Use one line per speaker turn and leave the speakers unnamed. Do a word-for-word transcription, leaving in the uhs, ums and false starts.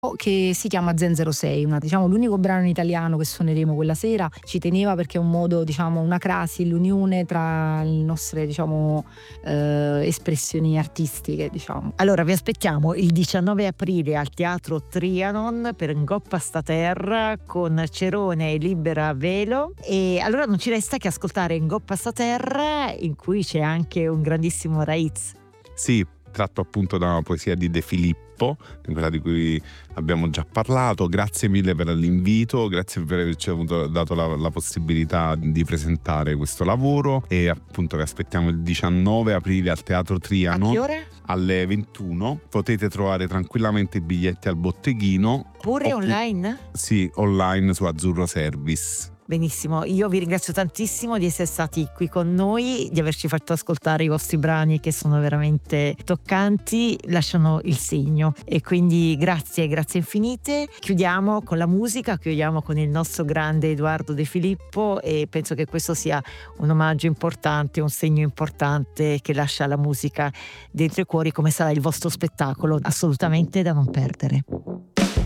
che si chiama Zen zero sei, una diciamo l'unico brano in italiano che suoneremo quella sera. Ci teneva perché è un modo, diciamo, una crasi, l'unione tra le nostre, diciamo, eh, espressioni artistiche, diciamo.
Allora vi aspettiamo il diciannove aprile al Teatro Trianon per Ngoppa sta terra con Cerone e Libera Velo, e allora non ci resta che ascoltare Ngoppa sta terra, in cui c'è anche un grandissimo Raiz.
Sì, tratto appunto da una poesia di De Filippo, quella di cui abbiamo già parlato. Grazie mille per l'invito, grazie per averci avuto, dato la, la possibilità di presentare questo lavoro, e appunto vi aspettiamo il diciannove aprile al Teatro Trianon.
A che ore?
Alle ventuno. Potete trovare tranquillamente i biglietti al botteghino.
Pure
Oppu-
online?
Sì, online su Azzurro Service.
Benissimo, io vi ringrazio tantissimo di essere stati qui con noi, di averci fatto ascoltare i vostri brani che sono veramente toccanti, lasciano il segno, e quindi grazie, grazie infinite. Chiudiamo con la musica, chiudiamo con il nostro grande Edoardo De Filippo, e penso che questo sia un omaggio importante, un segno importante che lascia la musica dentro i cuori, come sarà il vostro spettacolo, assolutamente da non perdere.